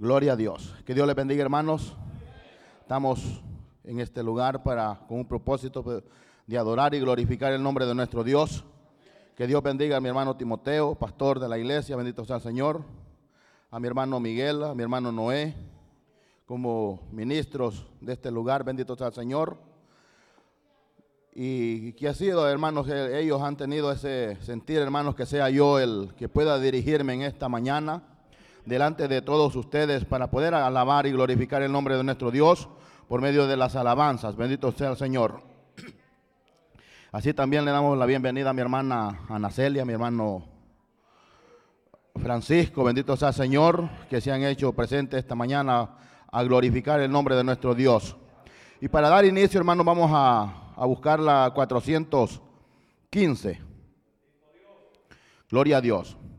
Gloria a Dios. Que Dios les bendiga, hermanos. Estamos en este lugar con un propósito de adorar y glorificar el nombre de nuestro Dios. Que Dios bendiga a mi hermano Timoteo, pastor de la iglesia, bendito sea el Señor. A mi hermano Miguel, a mi hermano Noé, como ministros de este lugar, bendito sea el Señor. Y que ha sido, hermanos, que ellos han tenido ese sentir, hermanos, que sea yo el que pueda dirigirme en esta mañana delante de todos ustedes para poder alabar y glorificar el nombre de nuestro Dios por medio de las alabanzas. Bendito sea el Señor. Así también le damos la bienvenida a mi hermana Ana Celia, a mi hermano Francisco, bendito sea el Señor, que se han hecho presentes esta mañana a glorificar el nombre de nuestro Dios. Y para dar inicio, hermanos, vamos a buscar la 415. Gloria a Dios.